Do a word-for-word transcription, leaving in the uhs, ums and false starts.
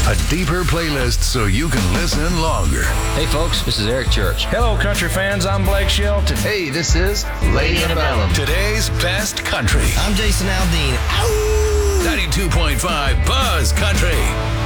A deeper playlist so you can listen longer. Hey folks, this is Eric Church. Hello country fans, I'm Blake Shelton. Hey, this is Lady Antebellum. Today's best country. I'm Jason Aldean. ninety-two point five Buzz Country.